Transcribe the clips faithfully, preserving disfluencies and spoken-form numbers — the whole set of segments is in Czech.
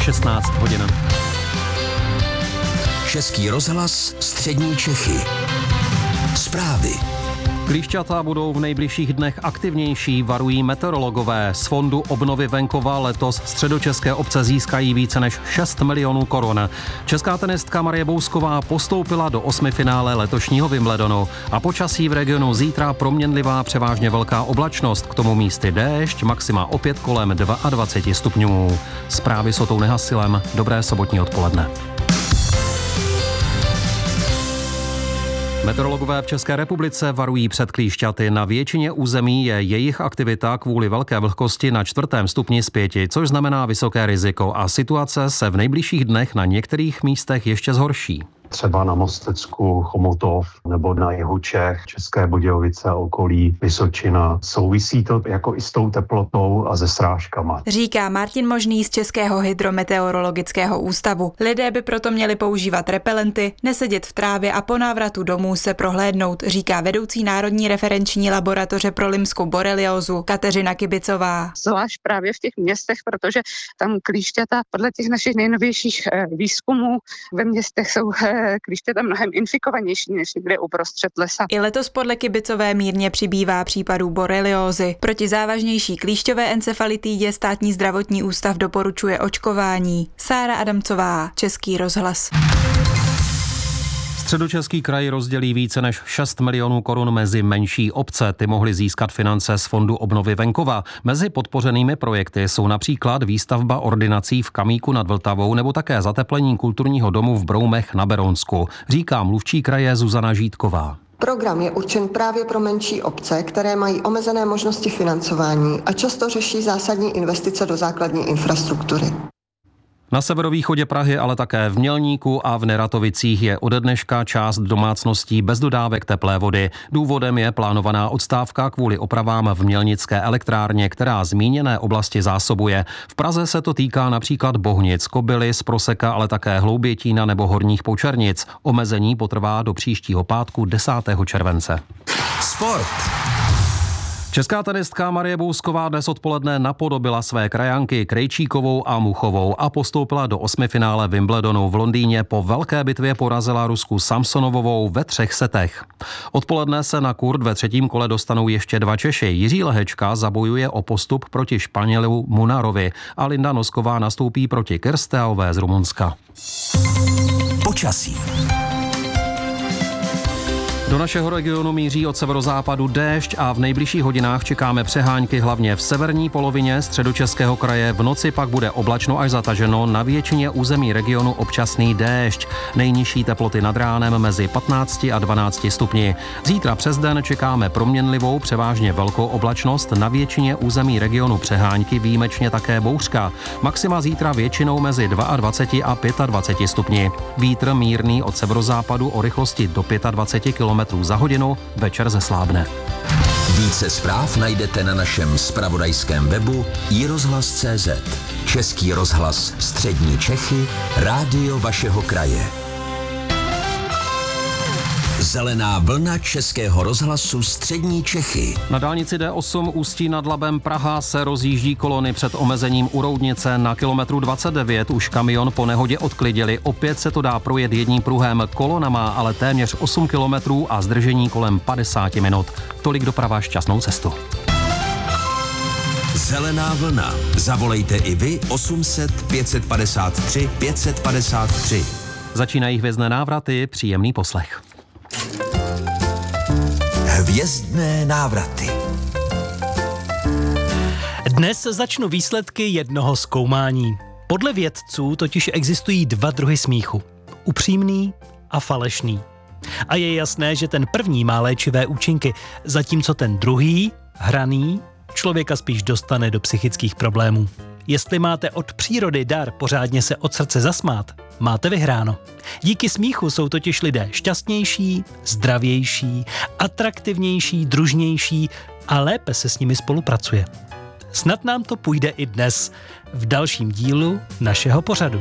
šestnáct hodin. Český rozhlas Střední Čechy. Zprávy. Klíšťata budou v nejbližších dnech aktivnější, varují meteorologové. Z Fondu obnovy venkova letos středočeské obce získají více než šest milionů korun. Česká tenistka Marie Bousková postoupila do osmifinále letošního Wimbledonu. A počasí v regionu zítra proměnlivá, převážně velká oblačnost, k tomu místy déšť, maxima opět kolem dvacet dva stupňů. Zprávy s Otou Nehasilem. Dobré sobotní odpoledne. Meteorologové v České republice varují před klíšťaty. Na většině území je jejich aktivita kvůli velké vlhkosti na čtvrtém stupni z pěti, což znamená vysoké riziko a situace se v nejbližších dnech na některých místech ještě zhorší. Třeba na Mostecku, Chomutov nebo na jihu Čech, České Budějovice, okolí, Vysočina. Souvisí to jako i s tou teplotou a se srážkama. Říká Martin Možný z Českého hydrometeorologického ústavu. Lidé by proto měli používat repelenty, nesedět v trávě a po návratu domů se prohlédnout, říká vedoucí Národní referenční laboratoře pro limskou boreliózu Kateřina Kibicová. Zvlášť právě v těch městech, protože tam klíšťata podle těch našich nejnovějších výzkumů ve městech jsou klíšťata mnohem infikovanější než někde uprostřed lesa. I letos podle Kibicové mírně přibývá případů boreliózy. Proti závažnější klíšťové encefalitidě Státní zdravotní ústav doporučuje očkování. Sára Adamcová, Český rozhlas. Středočeský kraj rozdělí více než šest milionů korun mezi menší obce. Ty mohly získat finance z Fondu obnovy venkova. Mezi podpořenými projekty jsou například výstavba ordinací v Kamíku nad Vltavou nebo také zateplení kulturního domu v Broumech na Berounsku, říká mluvčí kraje Zuzana Žítková. Program je určen právě pro menší obce, které mají omezené možnosti financování a často řeší zásadní investice do základní infrastruktury. Na severovýchodě Prahy, ale také v Mělníku a v Neratovicích je ode dneška část domácností bez dodávek teplé vody. Důvodem je plánovaná odstávka kvůli opravám v mělnické elektrárně, která zmíněné oblasti zásobuje. V Praze se to týká například Bohnic, Kobylis, Proseka, ale také Hloubětína nebo Horních Počernic. Omezení potrvá do příštího pátku desátého července. Sport. Česká tenistka Marie Bousková dnes odpoledne napodobila své krajanky Krejčíkovou a Muchovou a postoupila do osmifinále Wimbledonu. V Londýně po velké bitvě porazila Rusku Samsonovovou ve třech setech. Odpoledne se na kurt ve třetím kole dostanou ještě dva Češi. Jiří Lehečka zabojuje o postup proti Španělu Munarovi a Linda Nosková nastoupí proti Kersteaové z Rumunska. Počasí. Do našeho regionu míří od severozápadu déšť a v nejbližších hodinách čekáme přehánky hlavně v severní polovině Středočeského kraje. V noci pak bude oblačno až zataženo, na většině území regionu občasný déšť. Nejnižší teploty nad ránem mezi patnácti a dvanácti stupni. Zítra přes den čekáme proměnlivou, převážně velkou oblačnost, na většině území regionu přehánky, výjimečně také bouřka. Maxima zítra většinou mezi dvaceti dva a dvaceti pěti stupni. Vítr mírný od severozápadu o rychlosti do dvaceti pěti kilometrů za hodinu, večer zeslábne. Více zpráv najdete na našem zpravodajském webu i rozhlas tečka cé zet. Český rozhlas Střední Čechy, rádio vašeho kraje. Zelená vlna Českého rozhlasu Střední Čechy. Na dálnici D osm Ústí nad Labem Praha se rozjíždí kolony před omezením u Roudnice. Na kilometru dvacet devět už kamion po nehodě odklidili. Opět se to dá projet jedním pruhem. Kolona má ale téměř osm kilometrů a zdržení kolem padesát minut. Tolik doprava, šťastnou cestu. Zelená vlna. Zavolejte i vy osm set pět set padesát tři pět set padesát tři. Začínají hvězdné návraty, příjemný poslech. Hvězdné návraty. Dnes začnu výsledky jednoho zkoumání. Podle vědců totiž existují dva druhy smíchu. Upřímný a falešný. A je jasné, že ten první má léčivé účinky, zatímco ten druhý, hraný, člověka spíš dostane do psychických problémů. Jestli máte od přírody dar pořádně se od srdce zasmát, máte vyhráno. Díky smíchu jsou totiž lidé šťastnější, zdravější, atraktivnější, družnější a lépe se s nimi spolupracuje. Snad nám to půjde i dnes, v dalším dílu našeho pořadu.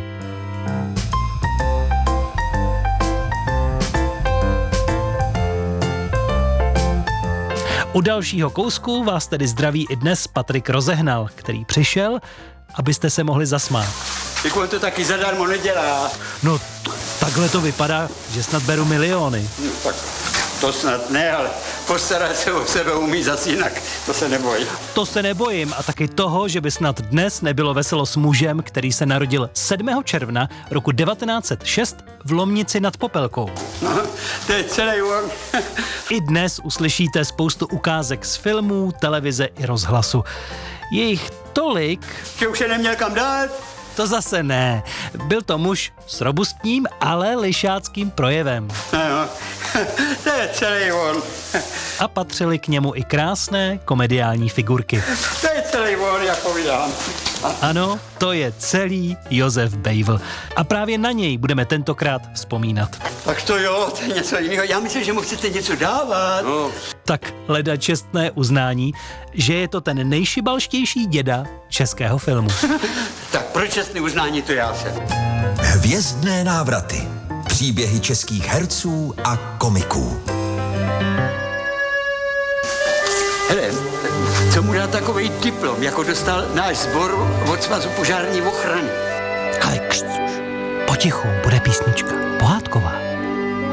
U dalšího kousku vás tedy zdraví i dnes Patrik Rozehnal, který přišel, abyste se mohli zasmát. tak on to taky zadarmo nedělá. No, takhle to vypadá, že snad beru miliony. No, tak to snad ne, ale postarat se o sebe umí zas jinak, to se neboj. To se nebojím a taky toho, že by snad dnes nebylo veselo s mužem, který se narodil sedmého června roku devatenáct set šest v Lomnici nad Popelkou. No, to je celý on. I dnes uslyšíte spoustu ukázek z filmů, televize i rozhlasu. Je jich tolik... Že už je neměl kam dát? To zase ne. Byl to muž s robustním, ale lišáckým projevem. No, to je celý on. A patřily k němu i krásné komediální figurky. To je celý on, jak povídám. Ano, to je celý Josef Bejvl. A právě na něj budeme tentokrát vzpomínat. Tak to jo, to je něco jiného. Já myslím, že mu chcete něco dávat. No. Tak leda čestné uznání, že je to ten nejšibalštější děda českého filmu. Tak pro čestné uznání to já jsem. Hvězdné návraty. Příběhy českých herců a komiků. Hele, co mu dá takovej diplom, jako dostal náš sbor od Svazu požární ochrany? Ale kšc, potichu, bude písnička, pohádková.